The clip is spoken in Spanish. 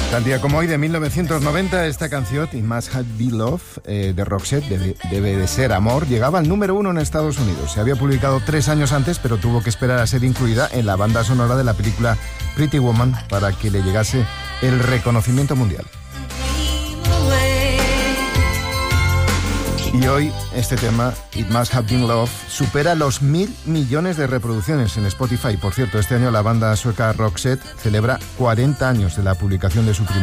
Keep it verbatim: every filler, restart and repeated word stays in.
Tal día como hoy de mil novecientos noventa, esta canción, It Must Have Been Love, eh, de Roxette, debe, debe de ser amor, llegaba al número uno en Estados Unidos. Se había publicado tres años antes, pero tuvo que esperar a ser incluida en la banda sonora de la película Pretty Woman para que le llegase el reconocimiento mundial. Y hoy este tema, It Must Have Been Love, supera los mil millones de reproducciones en Spotify. Por cierto, este año la banda sueca Roxette celebra cuarenta años de la publicación de su primer